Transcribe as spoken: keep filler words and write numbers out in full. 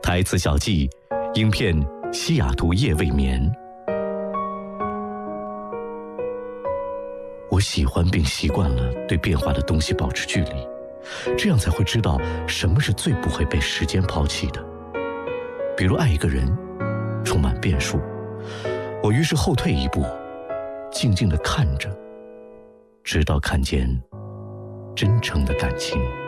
台词小记，影片《西雅图夜未眠》。我喜欢并习惯了对变化的东西保持距离，这样才会知道什么是最不会被时间抛弃的。比如爱一个人，充满变数，我于是后退一步，静静地看着，直到看见真诚的感情。